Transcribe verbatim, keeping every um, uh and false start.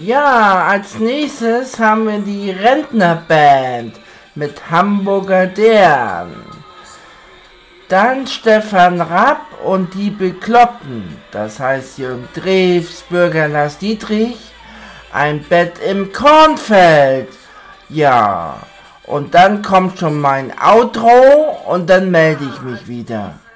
Ja, als nächstes haben wir die Rentnerband mit Hamburger Dern. Dann Stefan Rapp und die Bekloppten, das heißt Jürgen Drews, Bürger Lars Dietrich, ein Bett im Kornfeld. Ja, und dann kommt schon mein Outro und dann melde ich mich wieder.